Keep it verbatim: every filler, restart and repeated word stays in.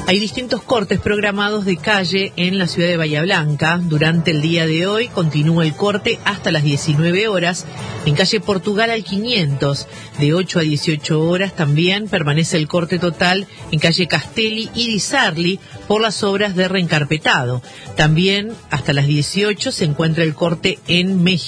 Hay distintos cortes programados de calle en la ciudad de Bahía Blanca. Durante el día de hoy continúa el corte hasta las diecinueve horas. En calle Portugal al quinientos, de ocho a dieciocho horas también permanece el corte total en calle Castelli y Di Sarli por las obras de reencarpetado. También hasta las dieciocho se encuentra el corte en México.